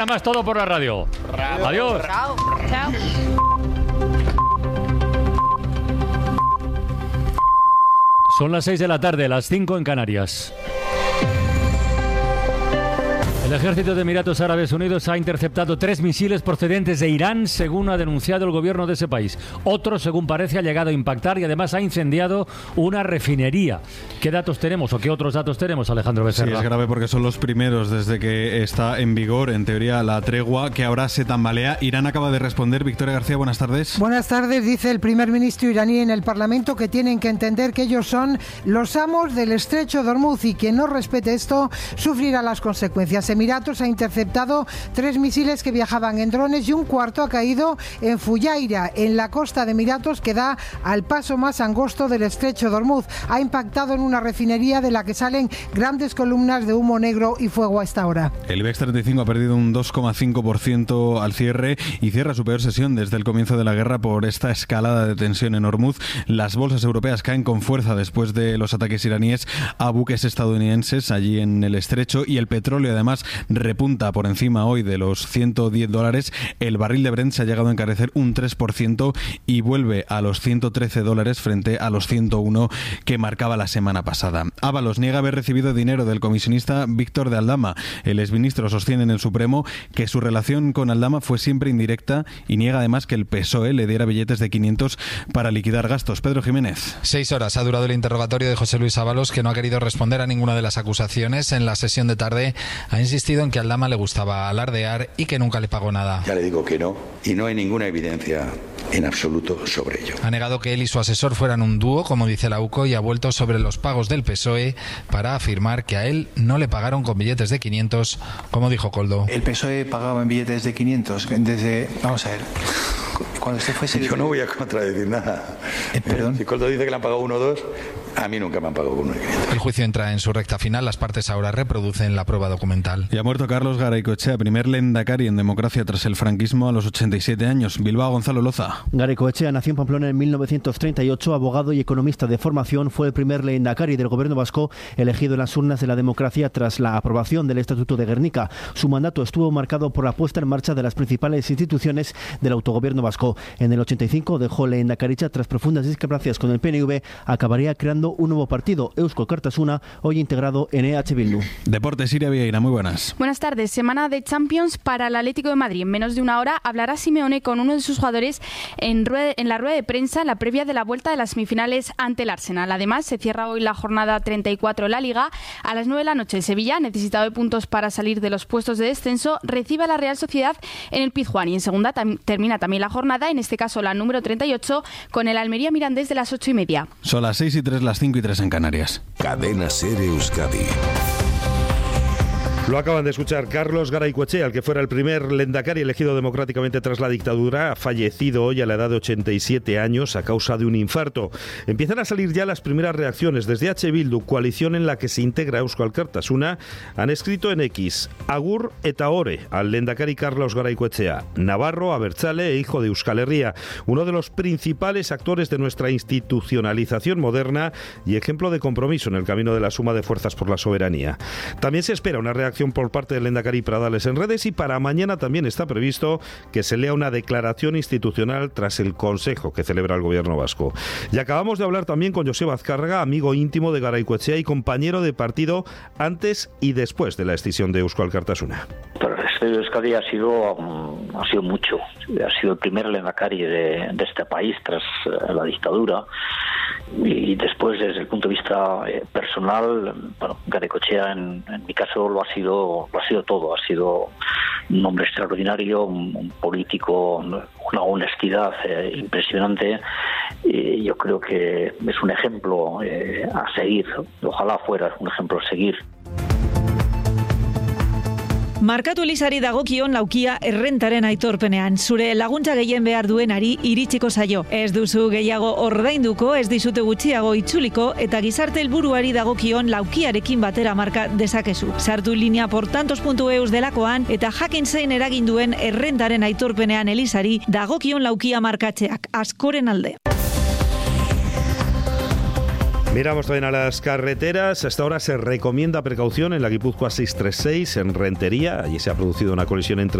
Además, todo por la radio. Bravo. Adiós. Chao. Chao. Son las 6 de la tarde, las 5 en Canarias. El ejército de Emiratos Árabes Unidos ha interceptado 3 misiles procedentes de Irán, según ha denunciado el gobierno de ese país. Otro, según parece, ha llegado a impactar y además ha incendiado una refinería. ¿Qué datos tenemos o qué otros datos tenemos, Alejandro Becerra? Sí, es grave porque son los primeros desde que está en vigor, en teoría, la tregua, que ahora se tambalea. Irán acaba de responder. Victoria García, buenas tardes. Buenas tardes. Dice el primer ministro iraní en el Parlamento que tienen que entender que ellos son los amos del estrecho de Hormuz y quien no respete esto sufrirá las consecuencias. Emiratos ha interceptado 3 misiles que viajaban en drones y un cuarto ha caído en Fujairah, en la costa de Emiratos, que da al paso más angosto del estrecho de Hormuz. Ha impactado en una refinería de la que salen grandes columnas de humo negro y fuego a esta hora. El IBEX 35 ha perdido un 2,5% al cierre y cierra su peor sesión desde el comienzo de la guerra por esta escalada de tensión en Hormuz. Las bolsas europeas caen con fuerza después de los ataques iraníes a buques estadounidenses allí en el estrecho, y el petróleo además repunta por encima hoy de los $110. El barril de Brent se ha llegado a encarecer un 3% y vuelve a los $113 frente a los 101 que marcaba la semana pasada. Ábalos niega haber recibido dinero del comisionista Víctor de Aldama. El exministro sostiene en el Supremo que su relación con Aldama fue siempre indirecta y niega además que el PSOE le diera billetes de 500 para liquidar gastos. Pedro Jiménez. 6 horas ha durado el interrogatorio de José Luis Ábalos, que no ha querido responder a ninguna de las acusaciones. En la sesión de tarde ha insistido en que a Aldama le gustaba alardear y que nunca le pagó nada. Ya le digo que no, y no hay ninguna evidencia en absoluto sobre ello. Ha negado que él y su asesor fueran un dúo, como dice la UCO, y ha vuelto sobre los pagos del PSOE para afirmar que a él no le pagaron con billetes de 500, como dijo Koldo. El PSOE pagaba en billetes de 500 desde... Vamos a ver... Cuando usted fue Yo no voy a contradecir nada. ¿Perdón? Si Koldo dice que le han pagado 1 o 2, a mí nunca me han pagado 1 de 500. El juicio entra en su recta final. Las partes ahora reproducen la prueba documental. Y ha muerto Carlos Garaycoechea, primer lehendakari en democracia tras el franquismo, a los 87 años. Bilbao, Gonzalo Loza. Garaycoechea nació en Pamplona en 1938, abogado y economista de formación. Fue el primer lehendakari del gobierno vasco elegido en las urnas de la democracia tras la aprobación del Estatuto de Gernika. Su mandato estuvo marcado por la puesta en marcha de las principales instituciones del autogobierno vasco. En el 85 dejó lehendakaritza tras profundas discrepancias con el PNV. Acabaría creando un nuevo partido, Eusko Alkartasuna, hoy integrado en EH Bildu. Deportes, Iria Vieira, muy buenas. Buenas tardes. Semana de Champions para el Atlético de Madrid. En menos de una hora hablará Simeone con uno de sus jugadores en la rueda de prensa, la previa de la vuelta de las semifinales ante el Arsenal. Además, se cierra hoy la jornada 34 de la Liga. A las 9 de la noche, el Sevilla, necesitado de puntos para salir de los puestos de descenso, recibe a la Real Sociedad en el Pizjuán. Y en segunda termina también la jornada, en este caso la número 38, con el Almería Mirandés de las 8:30. Son las 6:03, las 5:03 en Canarias. Cadena SER Euskadi. Lo acaban de escuchar. Carlos Garaycoechea, el que fuera el primer lehendakari elegido democráticamente tras la dictadura, ha fallecido hoy a la edad de 87 años a causa de un infarto. Empiezan a salir ya las primeras reacciones. Desde EH Bildu, coalición en la que se integra Eusko Alkartasuna, han escrito en X: Agur eta ore al lehendakari Carlos Garaycoechea, navarro, abertzale e hijo de Euskal Herria, uno de los principales actores de nuestra institucionalización moderna y ejemplo de compromiso en el camino de la suma de fuerzas por la soberanía. También se espera una reacción por parte del lehendakari Pradales en redes, y para mañana también está previsto que se lea una declaración institucional tras el consejo que celebra el gobierno vasco. Y acabamos de hablar también con Joseba Azcárraga, amigo íntimo de Garaycoechea y compañero de partido antes y después de la escisión de Eusko Alkartasuna. Pero el Euskadi ha sido mucho. Ha sido el primer lehendakari de este país tras la dictadura. Y después, desde el punto de vista personal, bueno, Garaycoechea en mi caso lo ha sido todo. Ha sido un hombre extraordinario, un político, una honestidad impresionante. Yo creo que es un ejemplo a seguir. Ojalá fuera un ejemplo a seguir. Markatu Elisari dagokion laukia errentaren aitorpenean. Zure laguntza gehien behar duenari iritsiko zaio. Ez duzu gehiago ordainduko, ez dizute gutxiago itzuliko, eta gizarte helburuari dagokion laukiarekin batera marka dezakezu. Sartu linea portantos.eus delakoan eta jakin zein eragin duen errentaren aitorpenean Elisari dagokion laukia markatzeak askoren alde. Miramos también a las carreteras. Hasta ahora se recomienda precaución en la Guipúzcoa 636 en Rentería. Allí se ha producido una colisión entre